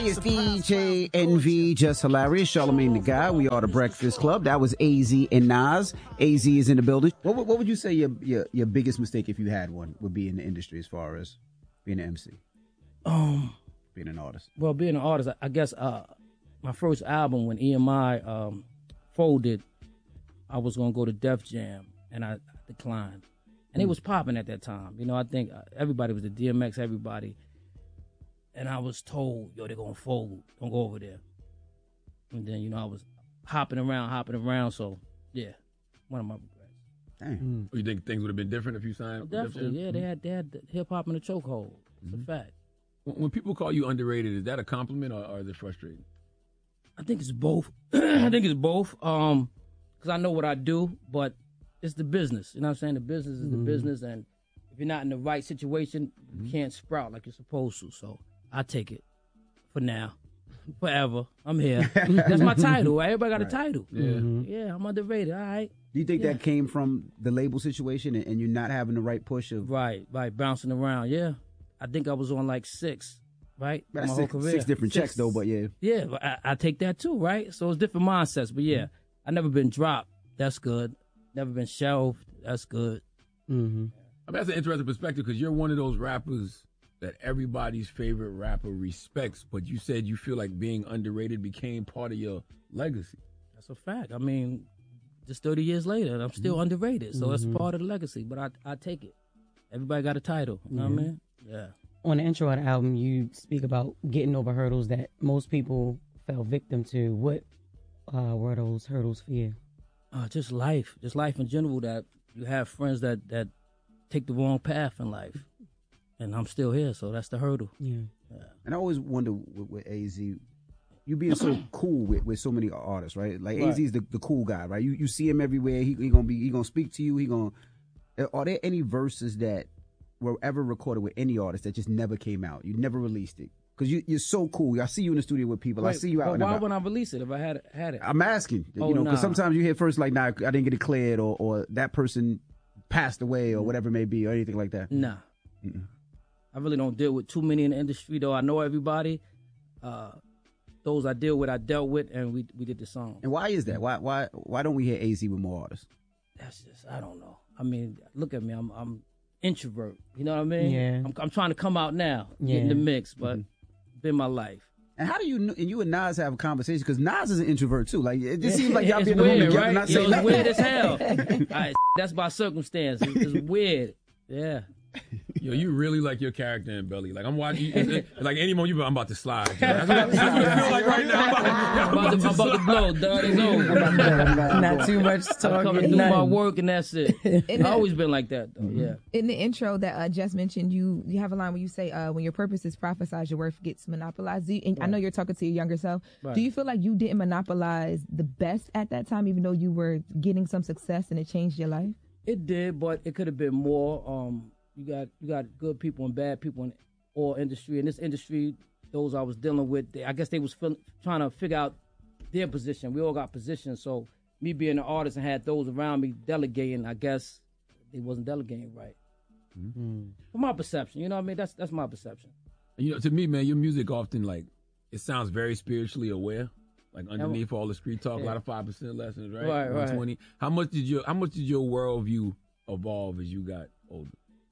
It's DJ NV, Just Hilarious, Charlamagne the Guy. We are the Breakfast Club. That was AZ and Nas. AZ is in the building. What would you say your biggest mistake, if you had one, would be in the industry as far as being an MC? Being an artist. Well, being an artist, I guess my first album, when EMI folded, I was going to go to Def Jam, and I declined. And it was popping at that time. You know, I think everybody was the DMX, everybody. And I was told, yo, they're going to fold. Don't go over there. And then, you know, I was hopping around. So, yeah, one of my regrets. Dang. You think things would have been different if you signed? Definitely, yeah. They had the hip-hop in the chokehold. It's a fact. When people call you underrated, is that a compliment or is it frustrating? I think it's both. Because I know what I do, but it's the business. You know what I'm saying? The business is the business, and if you're not in the right situation, you can't sprout like you're supposed to. So I take it for now, forever. I'm here. That's my title. Right? Everybody got a title. Yeah, I'm underrated. All right. Do you think that came from the label situation and you not having the right push of... Right, bouncing around, yeah. I think I was on like 6, right? That's my whole career. 6 different checks, though, but yeah. Yeah, but I take that too, right? So it's different mindsets, but yeah. I never been dropped. That's good. Never been shelved. That's good. I mean, that's an interesting perspective because you're one of those rappers that everybody's favorite rapper respects, but you said you feel like being underrated became part of your legacy. That's a fact. I mean, just 30 years later, I'm still underrated, so that's part of the legacy, but I take it. Everybody got a title, you know what I mean? Yeah. On the intro of the album, you speak about getting over hurdles that most people fell victim to. What were those hurdles for you? Just life in general, that you have friends that take the wrong path in life. And I'm still here, so that's the hurdle. Yeah. And I always wonder with AZ, you being so cool with so many artists, right? Like AZ is the cool guy, right? You see him everywhere. He gonna speak to you. Are there any verses that were ever recorded with any artist that just never came out? You never released it because you're so cool. I see you in the studio with people. I see you out. Why wouldn't I release it if I had it? I'm asking, because sometimes you hear first like, nah, I didn't get it cleared, or that person passed away, or whatever it may be, or anything like that. Nah. I really don't deal with too many in the industry, though. I know everybody. Those I deal with, I dealt with, and we did the song. And why is that? Why don't we hear AZ with more artists? That's just, I don't know. I mean, look at me. I'm introvert. You know what I mean? Yeah. I'm trying to come out now, get in the mix, but been my life. And how do you and Nas have a conversation? Because Nas is an introvert too. Like it just seems like y'all be in the weird, room together, right? not saying It's nothing. weird as hell. All right, that's by circumstance. It's weird. Yeah. Yo, you really like your character in Belly. Like I'm watching, like any moment I'm about to slide. You know? That's what it feels like right now. I'm about to blow, dog. It's over. Not too much talking. I'm coming to do my work and that's it. It's always been like that, though. Yeah. In the intro that Jess mentioned, you have a line where you say, when your purpose is prophesied, your worth gets monopolized. I know you're talking to your younger self. Right. Do you feel like you didn't monopolize the best at that time, even though you were getting some success and it changed your life? It did, but it could have been more. You got good people and bad people in all industry. In this industry, those I was dealing with, I guess they was trying to figure out their position. We all got positions, so me being an artist and had those around me delegating, I guess they wasn't delegating right. From my perception, you know what I mean? That's my perception. You know, to me, man, your music often it sounds very spiritually aware. Like underneath all the street talk, a lot of 5% lessons, right? Right, 120. How much did your worldview evolve as you got older?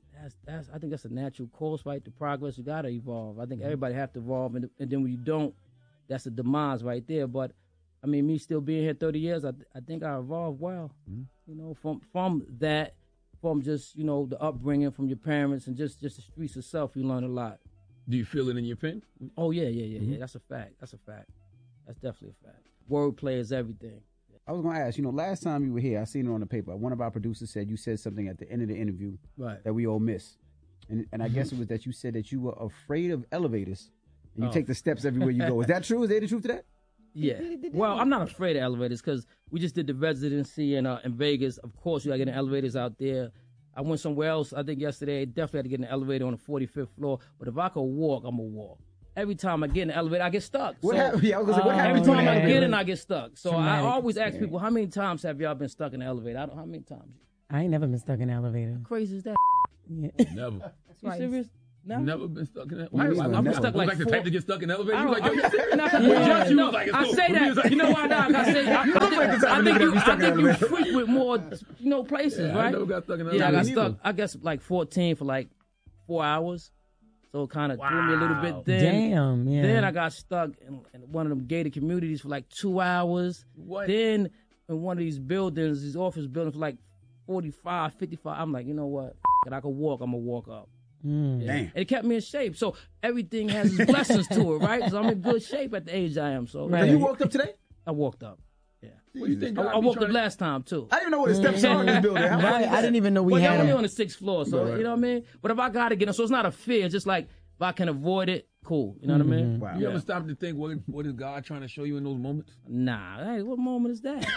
I think that's a natural course, right? The progress, you gotta evolve. I think everybody have to evolve, and then when you don't, that's a demise right there. But I mean, me still being here 30 years, I think I evolved well. You know, from that, from just the upbringing from your parents and just the streets itself, you learn a lot. Do you feel it in your pen? Oh yeah. That's a fact. That's definitely a fact. Wordplay is everything. I was going to ask, last time you were here, I seen it on the paper. One of our producers said you said something at the end of the interview that we all miss. And I guess it was that you said that you were afraid of elevators and you take the steps everywhere you go. Is that true? Is there the truth to that? Yeah. Well, I'm not afraid of elevators because we just did the residency in Vegas. Of course, you got to get in elevators out there. I went somewhere else, I think yesterday, definitely had to get in an elevator on the 45th floor. But if I could walk, I'm going to walk. Every time I get in the elevator, I get stuck. What happened? Yeah, I was gonna say, what happened? Every time I get in, I get stuck. So I always ask people, how many times have y'all been stuck in the elevator? How many times? I ain't never been stuck in an elevator. How crazy is that? Yeah. Never. You serious? You've never been stuck in that? I've been stuck like the type to get stuck in the elevator. You like, yo, I say that. You know why, Doc? I say I think you frequent more, places, right? I never got stuck in the elevator. Yeah, I got stuck. I guess like 14 for like 4 hours. So it kind of threw me a little bit. Then I got stuck in one of them gated communities for like 2 hours. What? Then in one of these buildings, these office buildings for like 45, 55. I'm like, you know what? If I could walk, I'm going to walk up. Damn. And it kept me in shape. So everything has its blessings to it, right? So I'm in good shape at the age I am. So You walked up today? I walked up. Yeah. What do you think? I walked up last time, too. I didn't even know what the steps are in this building. I didn't even know we had I'm only them. on the 6th floor, so you know what I mean? But if I got to get in, so it's not a fear. It's just like, if I can avoid it, cool. You know what I mean? Wow. You ever stop to think, what is God trying to show you in those moments? Nah. Hey, what moment is that?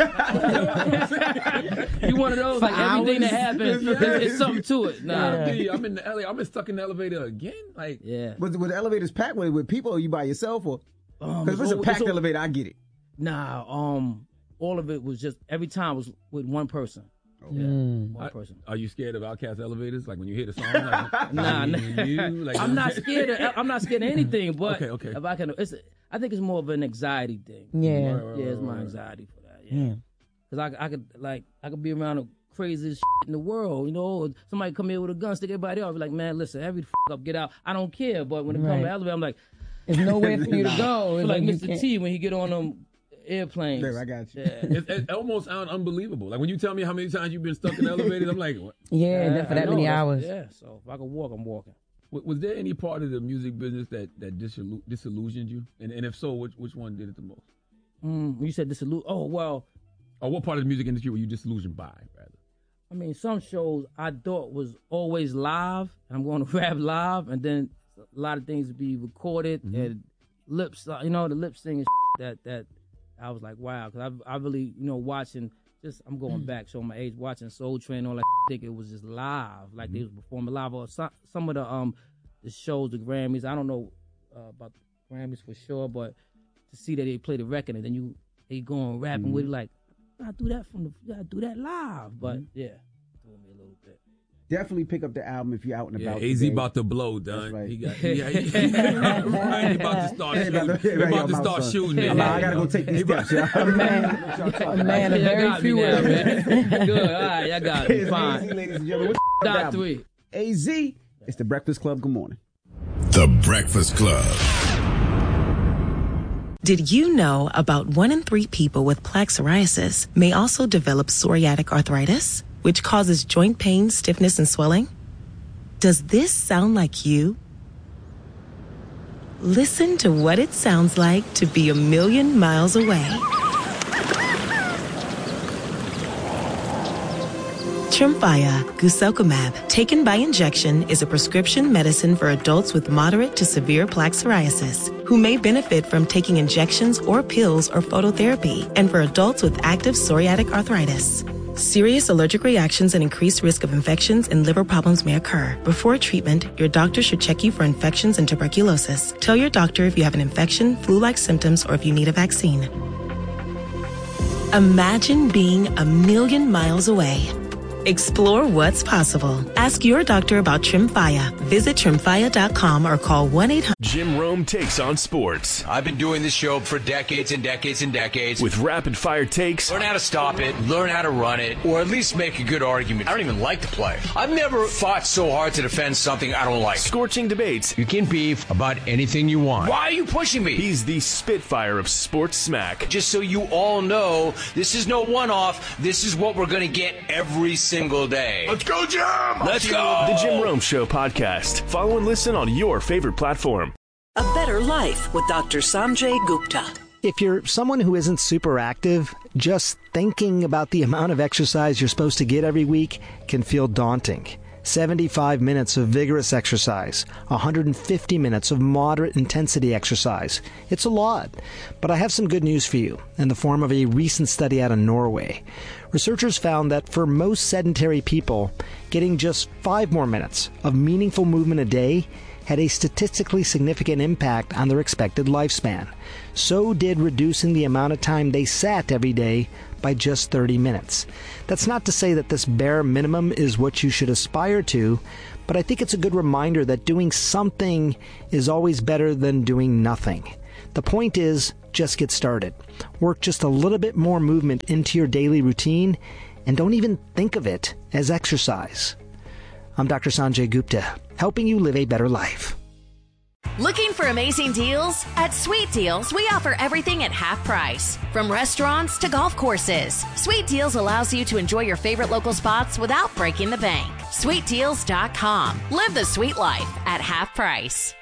You one of those, like everything that happens, it's something to it. Nah. I'm in the LA. I'm stuck in the elevator again. Like, Yeah. But the elevators packed with people, or you by yourself? Or because if it's a packed elevator, I get it. Nah, all of it was just, every time was with one person. One person. Are you scared of Outkast elevators? Like when you hear the song? Like, Nah. like, I'm not scared of anything, but Okay. if I can, I think it's more of an anxiety thing. Yeah. It's my anxiety for that. Yeah. Because I could be around the craziest shit in the world, or somebody come here with a gun, stick everybody off. Be like, man, listen, every up, get out. I don't care, but when it comes to elevator, I'm like, there's nowhere for you to go. feel like Mr. T when he get on them airplanes. There, I got you. Yeah. it almost sounds unbelievable. Like when you tell me how many times you've been stuck in elevators, I'm like, what? Yeah, for that many hours. Yeah, so if I could walk, I'm walking. Was there any part of the music business that disillusioned you? And if so, which one did it the most? You said disillusion. Oh, well. Or what part of the music industry were you disillusioned by, rather? I mean, some shows I thought was always live, and I'm going to rap live, and then a lot of things would be recorded and lips, the lip singing that I was like, wow, because I really, watching, I'm going back, showing my age, watching Soul Train, all that, think it was just live, like they was performing live, or some of the shows, the Grammys, I don't know about the Grammys for sure, but to see that they play the record and then they going rapping with it, like, I do that do that live, but yeah, threw me a little bit. Definitely pick up the album if you're out and about. Yeah, AZ today. about to blow, done. Right. He about to start shooting. He about to start shooting. I gotta go take these steps. A man of very few words. Man. Good, all right, y'all got it. Fine. AZ, ladies and gentlemen. Dot 3. AZ, it's the Breakfast Club. Good morning. The Breakfast Club. Did you know about 1 in 3 people with plaque psoriasis may also develop psoriatic arthritis, which causes joint pain, stiffness, and swelling? Does this sound like you? Listen to what it sounds like to be a million miles away. Tremfya guselkumab, taken by injection, is a prescription medicine for adults with moderate to severe plaque psoriasis who may benefit from taking injections or pills or phototherapy, and for adults with active psoriatic arthritis. Serious allergic reactions and increased risk of infections and liver problems may occur. Before treatment, your doctor should check you for infections and tuberculosis. Tell your doctor if you have an infection, flu-like symptoms, or if you need a vaccine. Imagine being a million miles away. Explore what's possible. Ask your doctor about Tremfya. Visit Tremfya.com or call 1-800. Jim Rome takes on sports. I've been doing this show for decades and decades and decades. With rapid fire takes. Learn how to stop it, learn how to run it, or at least make a good argument. I don't even like to play. I've never fought so hard to defend something I don't like. Scorching debates. You can beef about anything you want. Why are you pushing me? He's the Spitfire of sports smack. Just so you all know, this is no one-off. This is what we're going to get every single day. Let's go, Jim! Let's go! The Jim Rome Show podcast. Follow and listen on your favorite platform. A Better Life with Dr. Sanjay Gupta. If you're someone who isn't super active, just thinking about the amount of exercise you're supposed to get every week can feel daunting. 75 minutes of vigorous exercise, 150 minutes of moderate intensity exercise. It's a lot. But I have some good news for you in the form of a recent study out of Norway. Researchers found that for most sedentary people, getting just 5 more minutes of meaningful movement a day had a statistically significant impact on their expected lifespan. So did reducing the amount of time they sat every day by just 30 minutes. That's not to say that this bare minimum is what you should aspire to, but I think it's a good reminder that doing something is always better than doing nothing. The point is, just get started. Work just a little bit more movement into your daily routine, and don't even think of it as exercise. I'm Dr. Sanjay Gupta, helping you live a better life. Looking for amazing deals? At Sweet Deals, we offer everything at half price. From restaurants to golf courses, Sweet Deals allows you to enjoy your favorite local spots without breaking the bank. SweetDeals.com. Live the sweet life at half price.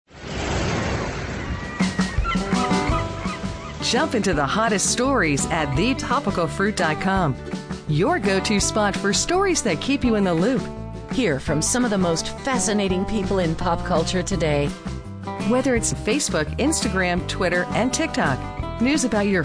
Jump into the hottest stories at thetopicalfruit.com. Your go-to spot for stories that keep you in the loop. Hear from some of the most fascinating people in pop culture today. Whether it's Facebook, Instagram, Twitter, and TikTok, news about your